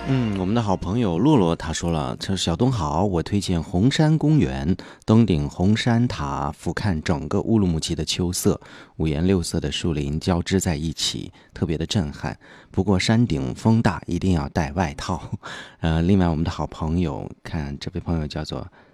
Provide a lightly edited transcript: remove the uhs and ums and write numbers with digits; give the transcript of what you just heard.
我们的好朋友洛洛他说了，他说小东好，我推荐红山公园，登顶红山塔，俯瞰整个乌鲁木齐的秋色，五颜六色的树林交织在一起，特别的震撼。不过山顶风大，一定要带外套。另外我们的好朋友，看这位朋友叫做